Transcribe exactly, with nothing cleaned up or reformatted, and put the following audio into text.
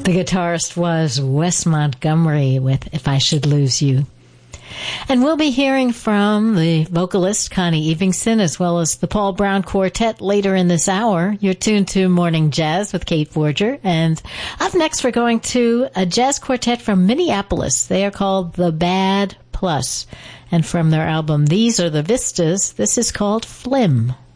The guitarist was Wes Montgomery with If I Should Lose You. And we'll be hearing from the vocalist Connie Evingston as well as the Paul Brown Quartet later in this hour. You're tuned to Morning Jazz with Kate Forger. And up next, we're going to a jazz quartet from Minneapolis. They are called The Bad Plus. And from their album These Are the Vistas, this is called Flim.